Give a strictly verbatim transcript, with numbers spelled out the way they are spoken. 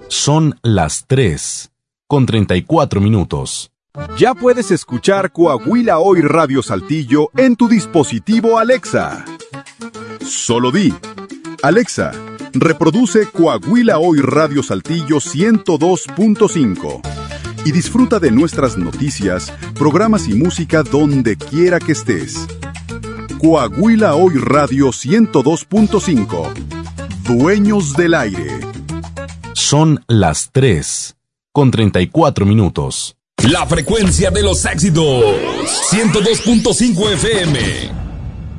Son las tres, con treinta y cuatro minutos. Ya puedes escuchar Coahuila Hoy Radio Saltillo en tu dispositivo Alexa. Solo di: Alexa, reproduce Coahuila Hoy Radio Saltillo ciento dos punto cinco y disfruta de nuestras noticias, programas y música donde quiera que estés. Coahuila Hoy Radio ciento dos punto cinco. Dueños del aire. Son las tres, con treinta y cuatro minutos. La frecuencia de los éxitos. ciento dos punto cinco F M.